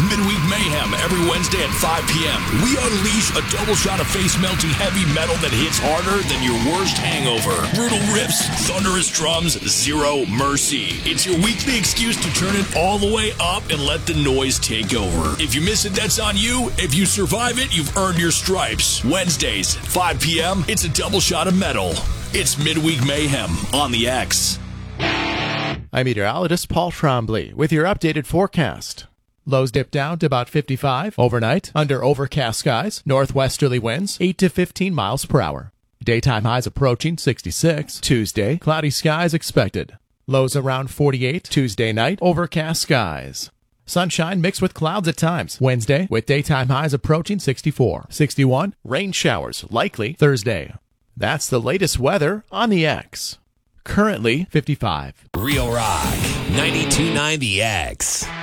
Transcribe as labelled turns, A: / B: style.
A: Midweek Mayhem every Wednesday at 5 p.m. We unleash a double shot of face-melting heavy metal that hits harder than your worst hangover. Brutal riffs, thunderous drums, zero mercy. It's your weekly excuse to turn it all the way up and let the noise take over. If you miss it, that's on you. If you survive it, you've earned your stripes. Wednesdays, 5 p.m., it's a double shot of metal. It's Midweek Mayhem on the X.
B: I'm meteorologist Paul Trombley with your updated forecast. Lows dip down to about 55 overnight under overcast skies, northwesterly winds 8 to 15 miles per hour. Daytime highs approaching 66. Tuesday, cloudy skies expected. Lows around 48 Tuesday night, overcast skies. Sunshine mixed with clouds at times. Wednesday, with daytime highs approaching 64. 61, rain showers likely Thursday. That's the latest weather on the X. Currently 55.
C: Real Rock 92.9 The X.